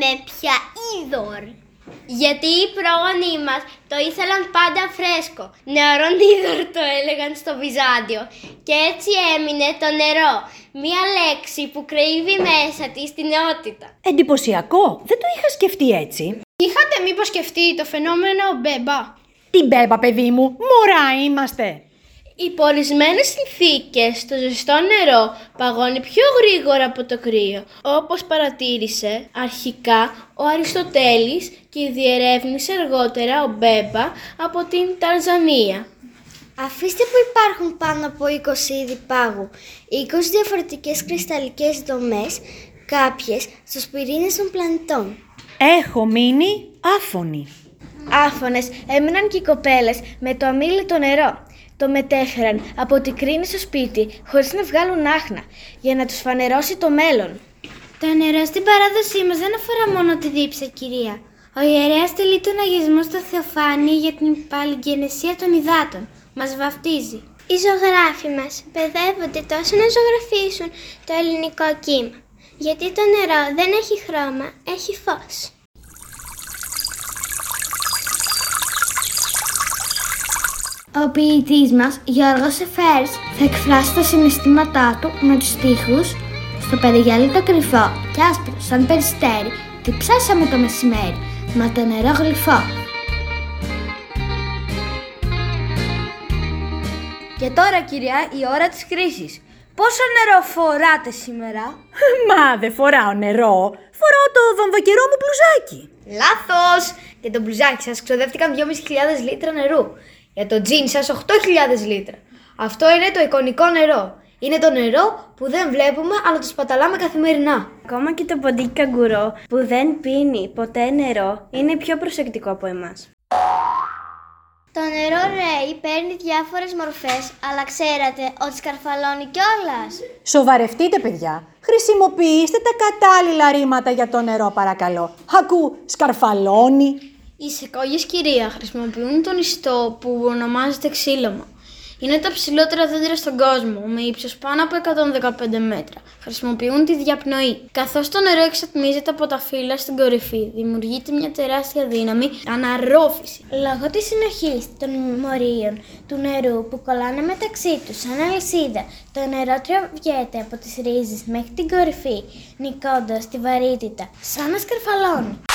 με πια είδωρ. Γιατί οι πρόγονοί μας το ήθελαν πάντα φρέσκο. Νεαρόν είδωρ το έλεγαν στο Βυζάντιο. Και έτσι έμεινε το νερό. Μία λέξη που κρύβει μέσα της την νεότητα. Εντυπωσιακό, δεν το είχα σκεφτεί έτσι. Είχατε μήπως σκεφτεί το φαινόμενο μπέμπα? Τι μπέμπα, παιδί μου, μωρά είμαστε. Υπό ορισμένες συνθήκες το ζεστό νερό παγώνει πιο γρήγορα από το κρύο, όπως παρατήρησε αρχικά ο Αριστοτέλης και διερεύνησε αργότερα ο Μπέμπα από την Τανζανία. Αφήστε που υπάρχουν πάνω από 20 είδη πάγου, 20 διαφορετικές κρυσταλλικές δομές, κάποιες στους πυρήνες των πλανητών. Έχω μείνει άφωνη. Άφωνες έμειναν και οι κοπέλες με το αμίλητο νερό. Το μετέφεραν από την κρίνη στο σπίτι χωρίς να βγάλουν άχνα, για να τους φανερώσει το μέλλον. Το νερό στην παράδοσή μας δεν αφορά μόνο τη δίψα, κυρία. Ο ιερέας τελεί τον αγιασμό στο Θεοφάνη για την παλιγενεσία των υδάτων. Μας βαφτίζει. Οι ζωγράφοι μας παιδεύονται τόσο να ζωγραφίσουν το ελληνικό κύμα, γιατί το νερό δεν έχει χρώμα, έχει φως. Ο ποιητής μας, Γιώργος Εφέρης, θα εκφράσει τα συναισθήματά του με τους στίχους «Στο περιγυαλί το κρυφό κι άσπρο σαν περιστέρι, διψάσαμε το μεσημέρι, μα το νερό γλυφό». Και τώρα, κυρία, η ώρα της κρίσης. Πόσο νερό φοράτε σήμερα? Μα δεν φοράω νερό, φοράω το βαμβακερό μου μπλουζάκι. Λάθος! Για το μπλουζάκι σας ξοδεύτηκαν 2.500 λίτρα νερού. Για το τζιν σας 8.000 λίτρα. Αυτό είναι το εικονικό νερό. Είναι το νερό που δεν βλέπουμε, αλλά το σπαταλάμε καθημερινά. Ακόμα και το ποντίκι καγκουρό που δεν πίνει ποτέ νερό είναι πιο προσεκτικό από εμάς. Το νερό ρέει παίρνει διάφορες μορφές, αλλά ξέρατε ότι σκαρφαλώνει κιόλας. Σοβαρευτείτε, παιδιά. Χρησιμοποιήστε τα κατάλληλα ρήματα για το νερό, παρακαλώ. Ακού, σκαρφαλώνει. Οι σεκόγειες, κυρία, χρησιμοποιούν τον ιστό που ονομάζεται ξύλωμα. Είναι τα ψηλότερα δέντρα στον κόσμο, με ύψος πάνω από 115 μέτρα. Χρησιμοποιούν τη διαπνοή. Καθώς το νερό εξατμίζεται από τα φύλλα στην κορυφή, δημιουργείται μια τεράστια δύναμη αναρρόφηση. Λόγω της συνοχής των μορίων του νερού που κολλάνε μεταξύ τους σαν αλυσίδα, το νερό τραβιέται από τις ρίζες μέχρι την κορυφή, νικώντας τη βαρύτητα, σαν να σκαρφαλώνει.